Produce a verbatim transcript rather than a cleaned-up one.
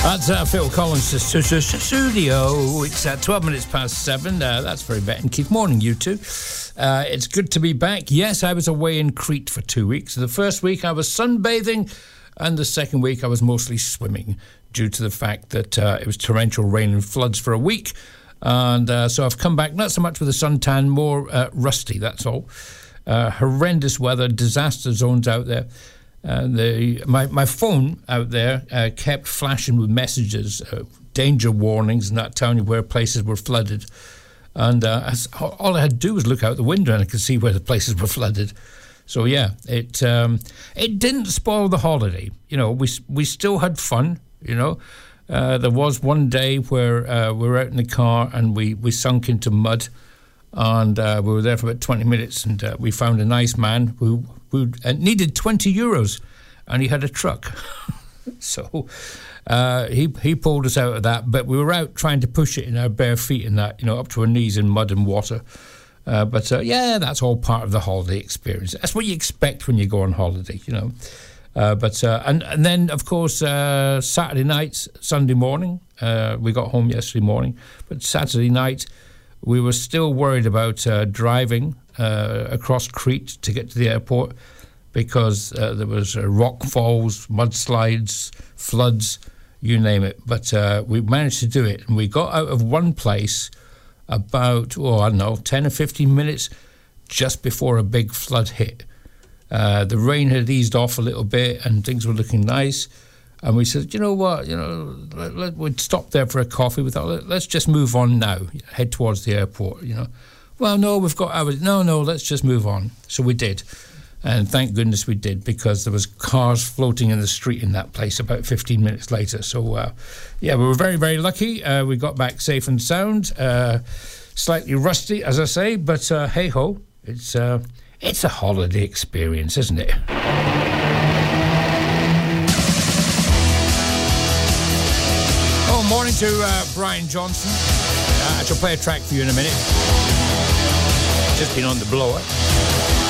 That's uh, Phil Collins' studio. It's uh, twelve minutes past seven. Uh, that's very bet and Keith. Morning, you two. Uh, it's good to be back. Yes, I was away in Crete for two weeks. The first week I was sunbathing, and the second week I was mostly swimming due to the fact that uh, it was torrential rain and floods for a week. And uh, so I've come back, not so much with a suntan, more uh, rusty, that's all. Uh, horrendous weather, disaster zones out there. Uh, the my, my phone out there uh, kept flashing with messages, uh, danger warnings, and that telling you where places were flooded. And uh, as, all I had to do was look out the window and I could see where the places were flooded. So yeah, it um, it didn't spoil the holiday. You know, we we still had fun. You know, uh, there was one day where uh, we were out in the car and we, we sunk into mud, and uh, we were there for about twenty minutes, and uh, we found a nice man who who uh, needed twenty euros, and he had a truck. So uh, he he pulled us out of that, but we were out trying to push it in our bare feet and that, you know, up to our knees in mud and water. Uh, but uh, yeah, that's all part of the holiday experience. That's what you expect when you go on holiday, you know. Uh, but uh, and and then of course uh, Saturday night, Sunday morning, uh, we got home yesterday morning. But Saturday night, we were still worried about uh, driving uh, across Crete to get to the airport, because uh, there was uh, rock falls, mudslides, floods, you name it. But uh, we managed to do it, and we got out of one place about, oh, I don't know, ten or fifteen minutes just before a big flood hit. Uh, the rain had eased off a little bit, and things were looking nice. And we said, you know what, you know, let, let, we'd stop there for a coffee. We thought, let, let's just move on now, head towards the airport, you know. Well, no, we've got hours. No, no, let's just move on. So we did. And thank goodness we did, because there was cars floating in the street in that place about fifteen minutes later. So, uh, yeah, we were very, very lucky. Uh, we got back safe and sound. Uh, slightly rusty, as I say, but uh, hey-ho, it's, uh, it's a holiday experience, isn't it? Oh, morning to uh, Brian Johnson. Uh, I shall play a track for you in a minute. Just been on the blower.